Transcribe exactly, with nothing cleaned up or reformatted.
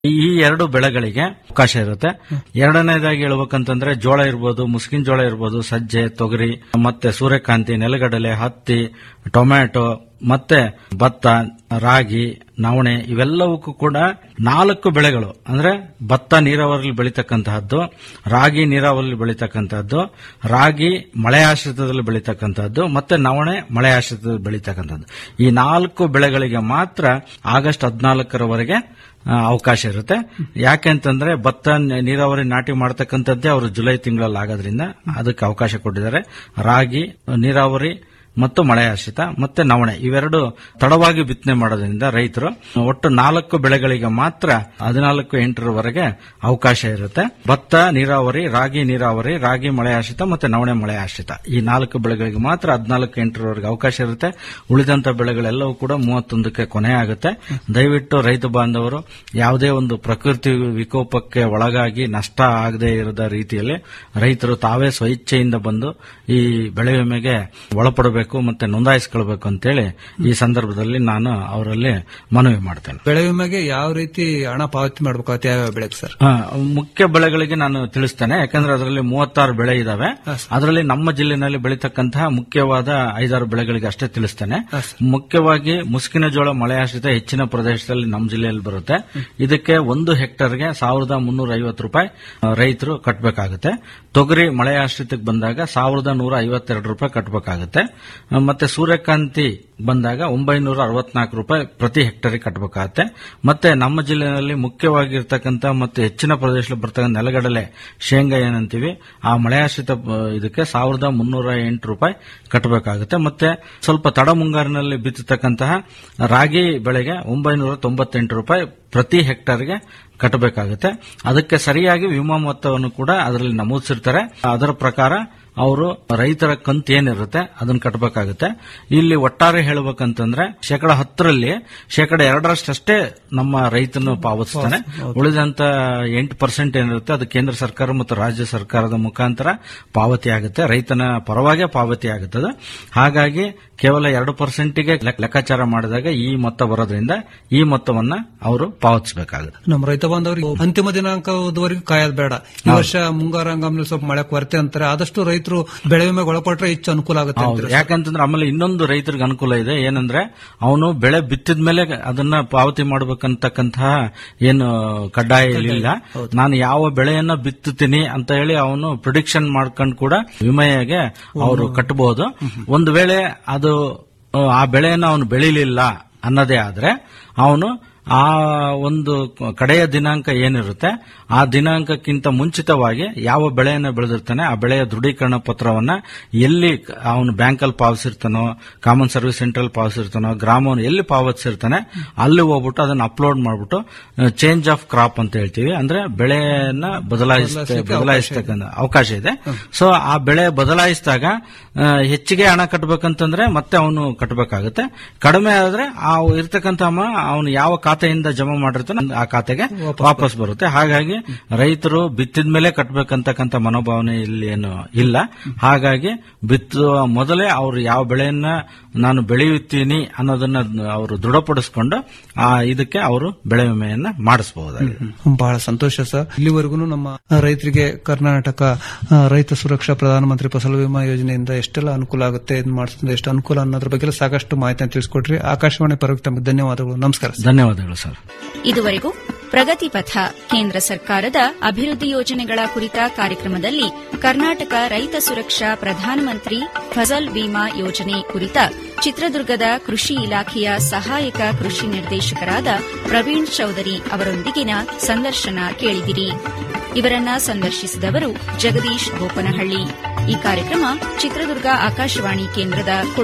ಈ ಎರಡು ಬೆಳೆಗಳಿಗೆ ಅವಕಾಶ ಇರುತ್ತೆ. ಎರಡನೇದಾಗಿ ಹೇಳ್ಬೇಕಂತಂದ್ರೆ ಜೋಳ ಇರ್ಬೋದು, ಮುಸ್ಕಿನ ಜೋಳ ಇರ್ಬೋದು, ಸಜ್ಜೆ, ತೊಗರಿ, ಮತ್ತೆ ಸೂರ್ಯಕಾಂತಿ, ನೆಲಗಡಲೆ, ಹತ್ತಿ, ಟೊಮ್ಯಾಟೊ, ಮತ್ತೆ ಭತ್ತ, ರಾಗಿ, ನವಣೆ ಇವೆಲ್ಲವಕ್ಕೂ ಕೂಡ ನಾಲ್ಕು ಬೆಳೆಗಳು ಅಂದ್ರೆ ಭತ್ತ ನೀರಾವರಿಯಲ್ಲಿ ಬೆಳೀತಕ್ಕಂತಹದ್ದು, ರಾಗಿ ನೀರಾವರಿಯಲ್ಲಿ ಬೆಳೀತಕ್ಕಂತಹದ್ದು, ರಾಗಿ ಮಳೆ ಆಶ್ರಿತದಲ್ಲಿ ಬೆಳೀತಕ್ಕಂತಹದ್ದು, ಮತ್ತೆ ನವಣೆ ಮಳೆ ಆಶ್ರಿತದಲ್ಲಿ ಬೆಳೀತಕ್ಕಂಥದ್ದು. ಈ ನಾಲ್ಕು ಬೆಳೆಗಳಿಗೆ ಮಾತ್ರ ಆಗಸ್ಟ್ ಹದಿನಾಲ್ಕರವರೆಗೆ ಅವಕಾಶ ಇರುತ್ತೆ. ಯಾಕೆಂತಂದ್ರೆ ಭತ್ತ ನೀರಾವರಿ ನಾಟಿ ಮಾಡತಕ್ಕಂಥದ್ದೇ ಅವರು ಜುಲೈ ತಿಂಗಳಲ್ಲಿ ಆಗೋದ್ರಿಂದ ಅದಕ್ಕೆ ಅವಕಾಶ ಕೊಟ್ಟಿದ್ದಾರೆ. ರಾಗಿ ನೀರಾವರಿ ಮತ್ತು ಮಳೆ ಆಶ್ರಿತ ಮತ್ತೆ ನವಣೆ ಇವೆರಡು ತಡವಾಗಿ ಬಿತ್ತನೆ ಮಾಡೋದ್ರಿಂದ ರೈತರು ಒಟ್ಟು ನಾಲ್ಕು ಬೆಳೆಗಳಿಗೆ ಮಾತ್ರ ಹದಿನಾಲ್ಕು ಎಂಟರವರೆಗೆ ಅವಕಾಶ ಇರುತ್ತೆ. ಭತ್ತ ನೀರಾವರಿ, ರಾಗಿ ನೀರಾವರಿ, ರಾಗಿ ಮಳೆ ಆಶ್ರಿತ ಮತ್ತೆ ನವಣೆ ಮಳೆ ಆಶ್ರಿತ ಈ ನಾಲ್ಕು ಬೆಳೆಗಳಿಗೆ ಮಾತ್ರ ಹದಿನಾಲ್ಕು ಎಂಟರವರೆಗೆ ಅವಕಾಶ ಇರುತ್ತೆ. ಉಳಿದಂತ ಬೆಳೆಗಳೆಲ್ಲವೂ ಕೂಡ ಮೂವತ್ತೊಂದಕ್ಕೆ ಕೊನೆ ಆಗುತ್ತೆ. ದಯವಿಟ್ಟು ರೈತ ಬಾಂಧವರು ಯಾವುದೇ ಒಂದು ಪ್ರಕೃತಿ ವಿಕೋಪಕ್ಕೆ ಒಳಗಾಗಿ ನಷ್ಟ ಆಗದೇ ಇರದ ರೀತಿಯಲ್ಲಿ ರೈತರು ತಾವೇ ಸ್ವಇಚ್ಛೆಯಿಂದ ಬಂದು ಈ ಬೆಳೆ ವಿಮೆಗೆ ಒಳಪಡಬೇಕು ಮತ್ತೆ ನೋಂದಾಯಿಸಿಕೊಳ್ಬೇಕು ಅಂತೇಳಿ ಈ ಸಂದರ್ಭದಲ್ಲಿ ನಾನು ಅವರಲ್ಲಿ ಮನವಿ ಮಾಡ್ತೇನೆ. ಬೆಳೆ ವಿಮೆಗೆ ಯಾವ ರೀತಿ ಹಣ ಪಾವತಿ ಮಾಡಬೇಕಾಗುತ್ತೆ, ಯಾವ ಬೆಳೆಗೆ ಸರ್? ಮುಖ್ಯ ಬೆಳೆಗಳಿಗೆ ನಾನು ತಿಳಿಸ್ತೇನೆ. ಯಾಕಂದ್ರೆ ಅದರಲ್ಲಿ ಮೂವತ್ತಾರು ಬೆಳೆ ಇದಾವೆ. ಅದರಲ್ಲಿ ನಮ್ಮ ಜಿಲ್ಲೆನಲ್ಲಿ ಬೆಳೀತಕ್ಕಂತಹ ಮುಖ್ಯವಾದ ಐದಾರು ಬೆಳೆಗಳಿಗೆ ಅಷ್ಟೇ ತಿಳಿಸ್ತೇನೆ. ಮುಖ್ಯವಾಗಿ ಮುಸ್ಕಿನ ಜೋಳ ಮಳೆ ಆಶ್ರಿತ ಹೆಚ್ಚಿನ ಪ್ರದೇಶದಲ್ಲಿ ನಮ್ಮ ಜಿಲ್ಲೆಯಲ್ಲಿ ಬರುತ್ತೆ. ಇದಕ್ಕೆ ಒಂದು ಹೆಕ್ಟರ್ಗೆ ಸಾವಿರದ ಮುನ್ನೂರ ಐವತ್ತು ರೂಪಾಯಿ ರೈತರು ಕಟ್ಟಬೇಕಾಗುತ್ತೆ. ತೊಗರಿ ಮಳೆ ಆಶ್ರಿತಕ್ಕೆ ಬಂದಾಗ ಸಾವಿರದ ನೂರ ಐವತ್ತೆರಡು ರೂಪಾಯಿ ಕಟ್ಟಬೇಕಾಗುತ್ತೆ. ಮತ್ತೆ ಸೂರ್ಯಕಾಂತಿ ಬಂದಾಗ ಒಂಬೈನೂರ ಅರವತ್ನಾಲ್ಕು ರೂಪಾಯಿ ಪ್ರತಿ ಹೆಕ್ಟರ್ ಕಟ್ಟಬೇಕಾಗುತ್ತೆ. ಮತ್ತೆ ನಮ್ಮ ಜಿಲ್ಲೆಯಲ್ಲಿ ಮುಖ್ಯವಾಗಿರ್ತಕ್ಕಂಥ ಮತ್ತು ಹೆಚ್ಚಿನ ಪ್ರದೇಶದಲ್ಲಿ ಬರ್ತಕ್ಕಂಥ ನೆಲಗಡಲೆ, ಶೇಂಗಾ ಏನಂತೀವಿ, ಆ ಮಳೆ ಆಶ್ರಿತ ಇದಕ್ಕೆ ಸಾವಿರದ ಮುನ್ನೂರ ಎಂಟು ರೂಪಾಯಿ ಕಟ್ಟಬೇಕಾಗುತ್ತೆ. ಮತ್ತೆ ಸ್ವಲ್ಪ ತಡ ಮುಂಗಾರಿನಲ್ಲಿ ಬಿತ್ತತಕ್ಕಂತಹ ರಾಗಿ ಬೆಳೆಗೆ ಒಂಬೈನೂರ ತೊಂಬತ್ತೆಂಟು ರೂಪಾಯಿ ಪ್ರತಿ ಹೆಕ್ಟರ್ಗೆ ಕಟ್ಟಬೇಕಾಗುತ್ತೆ. ಅದಕ್ಕೆ ಸರಿಯಾಗಿ ವಿಮಾ ಮೊತ್ತವನ್ನು ಕೂಡ ಅದರಲ್ಲಿ ನಮೂದಿಸಿರ್ತಾರೆ. ಅದರ ಪ್ರಕಾರ ಅವರು ರೈತರ ಕಂತು ಏನಿರುತ್ತೆ ಅದನ್ನ ಕಟ್ಟಬೇಕಾಗುತ್ತೆ. ಇಲ್ಲಿ ಒಟ್ಟಾರೆ ಹೇಳಬೇಕಂತಂದ್ರೆ ಶೇಕಡ ಹತ್ತರಲ್ಲಿ ಶೇಕಡ ಎರಡರಷ್ಟೇ ನಮ್ಮ ರೈತನು ಪಾವತಿಸ್ತಾನೆ. ಉಳಿದಂತ ಎಂಟು ಪರ್ಸೆಂಟ್ ಏನಿರುತ್ತೆ ಅದು ಕೇಂದ್ರ ಸರ್ಕಾರ ಮತ್ತು ರಾಜ್ಯ ಸರ್ಕಾರದ ಮುಖಾಂತರ ಪಾವತಿ ಆಗುತ್ತೆ. ರೈತನ ಪರವಾಗಿ ಪಾವತಿ ಆಗುತ್ತದೆ. ಹಾಗಾಗಿ ಕೇವಲ ಎರಡು ಪರ್ಸೆಂಟ್ಗೆ ಲೆಕ್ಕಾಚಾರ ಮಾಡಿದಾಗ ಈ ಮೊತ್ತ ಬರೋದ್ರಿಂದ ಈ ಮೊತ್ತವನ್ನ ಅವರು ಪಾವತಿಸಬೇಕಾಗುತ್ತೆ. ನಮ್ಮ ರೈತ ಬಾಂಧವರಿಗೆ ಅಂತಿಮ ದಿನಾಂಕದವರೆಗೂ ಕಾಯೋದು ಬೇಡ. ಈ ವರ್ಷ ಮುಂಗಾರು ಹಂಗಾಮಿನಲ್ಲಿ ಸ್ವಲ್ಪ ಮಳೆ ಕೊರತೆ ಅಂತಾರೆ. ಆದಷ್ಟು ರೈತರು ಬೆಳೆ ವಿಮೆಗೆ ಒಳಪಟ್ರೆ ಹೆಚ್ಚು ಅನುಕೂಲ ಆಗುತ್ತೆ. ಯಾಕಂತಂದ್ರೆ ಆಮೇಲೆ ಇನ್ನೊಂದು ರೈತರಿಗೆ ಅನುಕೂಲ ಇದೆ. ಏನಂದ್ರೆ ಅವನು ಬೆಳೆ ಬಿತ್ತಿದ ಮೇಲೆ ಅದನ್ನ ಪಾವತಿ ಮಾಡಬೇಕಂತಕ್ಕಂತಹ ಏನು ಕಡ್ಡಾಯ ಇಲ್ಲ. ನಾನು ಯಾವ ಬೆಳೆಯನ್ನ ಬಿತ್ತುತ್ತೀನಿ ಅಂತ ಹೇಳಿ ಅವನು ಪ್ರಿಡಿಕ್ಷನ್ ಮಾಡ್ಕೊಂಡು ಕೂಡ ವಿಮೆಗೆ ಅವರು ಕಟ್ಟಬಹುದು. ಒಂದು ವೇಳೆ ಅದು ಆ ಬೆಳೆಯನ್ನು ಅವನು ಬೆಳಿಲಿಲ್ಲ ಅನ್ನೋದೇ ಆದ್ರೆ ಅವನು ಆ ಒಂದು ಕಡೆಯ ದಿನಾಂಕ ಏನಿರುತ್ತೆ ಆ ದಿನಾಂಕಕ್ಕಿಂತ ಮುಂಚಿತವಾಗಿ ಯಾವ ಬೆಳೆಯನ್ನು ಬೆಳೆದಿರ್ತಾನೆ ಆ ಬೆಳೆಯ ದೃಢೀಕರಣ ಪತ್ರವನ್ನ ಎಲ್ಲಿ ಅವನು ಬ್ಯಾಂಕಲ್ಲಿ ಪಾವತಿಸಿರ್ತಾನೋ, ಕಾಮನ್ ಸರ್ವಿಸ್ ಸೆಂಟರ್ ಪಾವತಿಸಿರ್ತಾನೋ, ಗ್ರಾಮವನ್ನು ಎಲ್ಲಿ ಪಾವತಿಸಿರ್ತಾನೆ ಅಲ್ಲಿ ಹೋಗ್ಬಿಟ್ಟು ಅದನ್ನ ಅಪ್ಲೋಡ್ ಮಾಡ್ಬಿಟ್ಟು ಚೇಂಜ್ ಆಫ್ ಕ್ರಾಪ್ ಅಂತ ಹೇಳ್ತೀವಿ. ಅಂದ್ರೆ ಬೆಳೆಯನ್ನ ಬದಲಾಯಿಸತಕ್ಕಂಥ ಅವಕಾಶ ಇದೆ. ಸೊ ಆ ಬೆಳೆ ಬದಲಾಯಿಸಿದಾಗ ಹೆಚ್ಚಿಗೆ ಹಣ ಕಟ್ಟಬೇಕಂತಂದ್ರೆ ಮತ್ತೆ ಅವನು ಕಟ್ಟಬೇಕಾಗುತ್ತೆ. ಕಡಿಮೆ ಆದ್ರೆ ಆ ಇರ್ತಕ್ಕಂಥ ಹಣ ಅವನು ಯಾವ ಖಾತೆಯಿಂದ ಜಮಾ ಮಾಡಿರ್ತಾನೆ ಆ ಖಾತೆಗೆ ವಾಪಸ್ ಬರುತ್ತೆ. ಹಾಗಾಗಿ ರೈತರು ಬಿತ್ತಿದ ಮೇಲೆ ಕಟ್ಟಬೇಕಂತಕ್ಕಂಥ ಮನೋಭಾವನೆ ಇಲ್ಲಿ ಏನು ಇಲ್ಲ. ಹಾಗಾಗಿ ಬಿತ್ತುವ ಮೊದಲೇ ಅವರು ಯಾವ ಬೆಳೆಯನ್ನ ನಾನು ಬೆಳೆಯುತ್ತೀನಿ ಅನ್ನೋದನ್ನ ಅವರು ದೃಢಪಡಿಸಿಕೊಂಡು ಆ ಇದಕ್ಕೆ ಅವರು ಬೆಳೆ ವಿಮೆಯನ್ನ ಮಾಡಿಸಬಹುದಾಗಿದೆ. ಬಹಳ ಸಂತೋಷ ಸರ್. ಇಲ್ಲಿವರೆಗೂ ನಮ್ಮ ರೈತರಿಗೆ ಕರ್ನಾಟಕ ರೈತ ಸುರಕ್ಷಾ ಪ್ರಧಾನಮಂತ್ರಿ ಫಸಲ್ ವಿಮಾ ಯೋಜನೆಯಿಂದ ಎಷ್ಟೆಲ್ಲ ಅನುಕೂಲ ಆಗುತ್ತೆ, ಮಾಡಿಸಿದ್ರೆ ಎಷ್ಟು ಅನುಕೂಲ ಅನ್ನೋದ್ರ ಬಗ್ಗೆ ಸಾಕಷ್ಟು ಮಾಹಿತಿಯನ್ನು ತಿಳಿಸಿಕೊಟ್ರಿ. ಆಕಾಶವಾಣಿ ಪರವಾಗಿ ತಮಗೆ ಧನ್ಯವಾದಗಳು. ನಮಸ್ಕಾರ. ಧನ್ಯವಾದಗಳು ಸರ್. ಇದುವರೆಗೂ ಪ್ರಗತಿ ಪಥ ಕೇಂದ್ರ ಸರ್ಕಾರದ ಅಭಿವೃದ್ಧಿ ಯೋಜನೆಗಳ ಕುರಿತ ಕಾರ್ಯಕ್ರಮದಲ್ಲಿ ಕರ್ನಾಟಕ ರೈತ ಸುರಕ್ಷಾ ಪ್ರಧಾನಮಂತ್ರಿ ಫಸಲ್ ವಿಮಾ ಯೋಜನೆ ಕುರಿತ ಚಿತ್ರದುರ್ಗದ ಕೃಷಿ ಇಲಾಖೆಯ ಸಹಾಯಕ ಕೃಷಿ ನಿರ್ದೇಶಕರಾದ ಪ್ರವೀಣ್ ಚೌಧರಿ ಅವರೊಂದಿಗಿನ ಸಂದರ್ಶನ ಕೇಳಿದಿರಿ. ಇವರನ್ನ ಸಂದರ್ಶಿಸಿದವರು ಜಗದೀಶ್ ಗೋಪನಹಳ್ಳಿ. ಈ ಕಾರ್ಯಕ್ರಮ ಚಿತ್ರದುರ್ಗ ಆಕಾಶವಾಣಿ ಕೇಂದ್ರದ